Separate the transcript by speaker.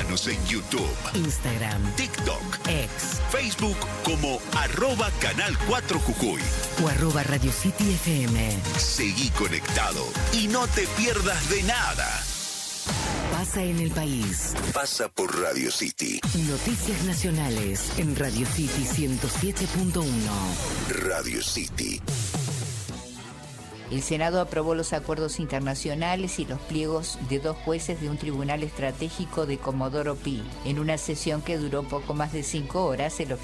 Speaker 1: Buscanos en YouTube,
Speaker 2: Instagram,
Speaker 1: TikTok,
Speaker 2: X
Speaker 1: Facebook como @Canal 4 Jujuy.
Speaker 2: o @Radio City FM.
Speaker 1: Seguí conectado y no te pierdas de nada.
Speaker 2: Pasa en el país.
Speaker 1: Pasa por Radio City.
Speaker 2: Noticias nacionales en Radio City 107.1.
Speaker 1: Radio City.
Speaker 3: El Senado aprobó los acuerdos internacionales y los pliegos de 2 jueces de un tribunal estratégico de Comodoro Pi. En una sesión que duró poco más de 5 horas, el